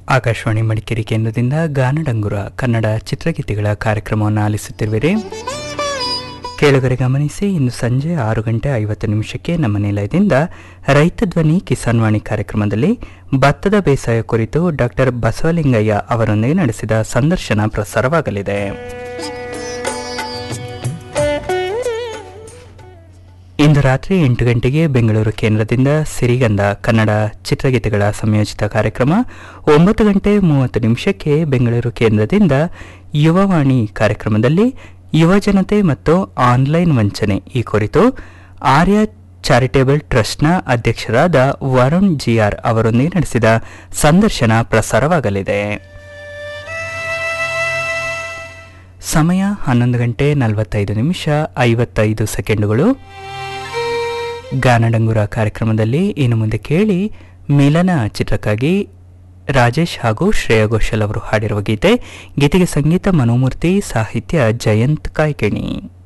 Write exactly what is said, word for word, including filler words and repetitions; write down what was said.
ಆಕಾಶವಾಣಿ ಮಡಿಕೇರಿ ಕೇಂದ್ರದಿಂದ ಗಾನಡಂಗುರ ಕನ್ನಡ ಚಿತ್ರಗೀತೆಗಳ ಕಾರ್ಯಕ್ರಮವನ್ನು ಆಲಿಸುತ್ತಿರುವಿರಿ. ಕೇಳುಗರೆ ಗಮನಿಸಿ, ಇಂದು ಸಂಜೆ ಆರು ಗಂಟೆ ಐವತ್ತು ನಿಮಿಷಕ್ಕೆ ನಮ್ಮ ನಿಲಯದಿಂದ ರೈತ ಧ್ವನಿ ಕಿಸಾನ್ ವಾಣಿ ಕಾರ್ಯಕ್ರಮದಲ್ಲಿ ಭತ್ತದ ಬೇಸಾಯ ಕುರಿತು ಡಾಕ್ಟರ್ ಬಸವಲಿಂಗಯ್ಯ ಅವರೊಂದಿಗೆ ನಡೆಸಿದ ಸಂದರ್ಶನ ಪ್ರಸಾರವಾಗಲಿದೆ. ಇಂದು ರಾತ್ರಿ ಎಂಟು ಗಂಟೆಗೆ ಬೆಂಗಳೂರು ಕೇಂದ್ರದಿಂದ ಸಿರಿಗಂಧ ಕನ್ನಡ ಚಿತ್ರಗೀತೆಗಳ ಸಂಯೋಜಿತ ಕಾರ್ಯಕ್ರಮ, ಒಂಬತ್ತು ಗಂಟೆ ಮೂವತ್ತು ನಿಮಿಷಕ್ಕೆ ಬೆಂಗಳೂರು ಕೇಂದ್ರದಿಂದ ಯುವವಾಣಿ ಕಾರ್ಯಕ್ರಮದಲ್ಲಿ ಯುವಜನತೆ ಮತ್ತು ಆನ್ಲೈನ್ ವಂಚನೆ ಈ ಕುರಿತು ಆರ್ಯ ಚಾರಿಟೇಬಲ್ ಟ್ರಸ್ಟ್ನ ಅಧ್ಯಕ್ಷರಾದ ವರುಣ್ ಜಿಆರ್ ಅವರೊಂದಿಗೆ ನಡೆಸಿದ ಸಂದರ್ಶನ ಪ್ರಸಾರವಾಗಲಿದೆ. ಸಮಯ ಹನ್ನೊಂದು ಗಂಟೆ ನಲವತ್ತೈದು ನಿಮಿಷ ಐವತ್ತೈದು ಸೆಕೆಂಡುಗಳು. ಗಾನಡಂಗುರ ಕಾರ್ಯಕ್ರಮದಲ್ಲಿ ಇನ್ನು ಮುಂದೆ ಕೇಳಿ, ಮಿಲನ ಚಿತ್ರಕ್ಕಾಗಿ ರಾಜೇಶ್ ಹಾಗೂ ಶ್ರೇಯಾ ಘೋಷಾಲ್ ಅವರು ಹಾಡಿರುವ ಗೀತೆ. ಗೀತೆಗೆ ಸಂಗೀತ ಮನೋಮೂರ್ತಿ, ಸಾಹಿತ್ಯ ಜಯಂತ್ ಕಾಯ್ಕಿಣಿ.